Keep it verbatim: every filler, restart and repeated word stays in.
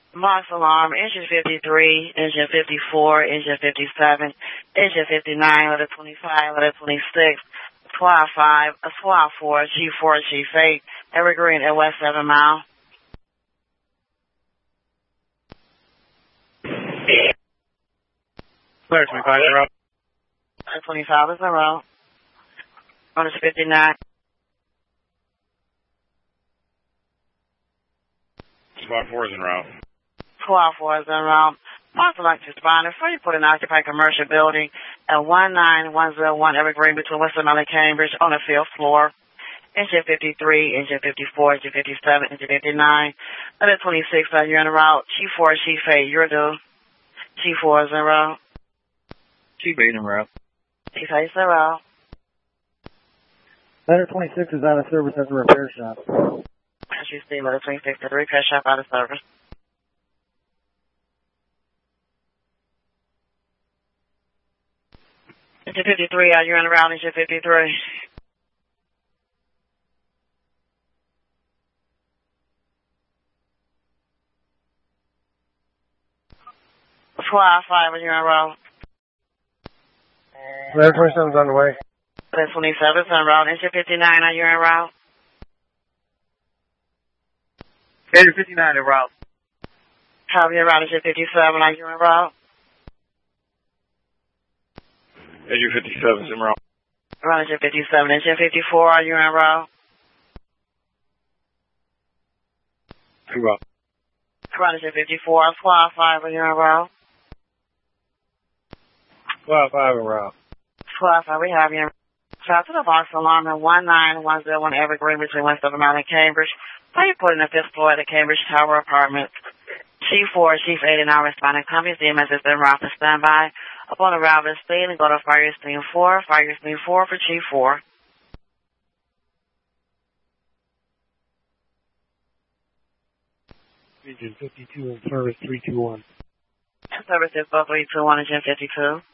Box alarm, engine fifty-three, engine fifty-four, engine fifty-seven, engine fifty-nine, letter twenty-five, letter twenty-six, twelve five, a twelve four, G four, G eight, Evergreen at West seven Mile. Clear twenty-five, zero. twenty-five is the road. Notice fifty-nine. Spot four is en route. twelve four is en route. I'd like to respond before you put an occupied commercial building at one nine one zero one Evergreen between Western Island and Cambridge on the fifth floor. Engine fifty-three, engine fifty-four, engine fifty-seven, engine fifty-nine. Letter twenty-six, uh, you're en route. G four, Chief eight, you're due. G four is en route. Chief eight en route. Chief eight is en route. Letter twenty-six is out of service as a repair shop. As you see, letter twenty-six is a repair shop out of service. Engine fifty-three, uh, you're en route. Engine fifty-three. twelve five, you're en route. Letter twenty-seven is on the way. Letter twenty-seven is en route. Engine fifty-nine, are you en route? Engine fifty-nine en route. Have you en route? Engine fifty-seven, are you en route? Engine fifty-seven is en route. Route engine fifty-seven. Engine fifty-four, are you en route? En route. Route engine fifty-four, twelve five, are you en route? twelve five en route. twelve five, we have you en route. South to the box alarm at one nine one zero one Evergreen between West Seven Mile and Cambridge. Are you put in the fifth floor at the Cambridge Tower Apartments? Chief four, Chief eight, and now responding companies. The M S is en route for standby. Upon arrival at scene, and go to fire scene four, fire scene four for Chief four. Engine fifty-two in service three two one. Service is three two one, engine fifty-two.